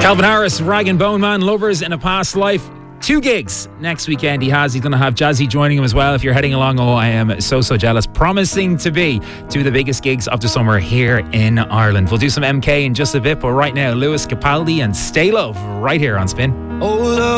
Calvin Harris, Rag and Bone Man, Lovers in a Past Life. 2 gigs next weekend he's going to have Jazzy joining him as well. If you're heading along, I am so jealous. Promising to be 2 of the biggest gigs of the summer here in Ireland. We'll do some MK in just a bit, but right now Lewis Capaldi and Stay Love right here on Spin. Oh, love.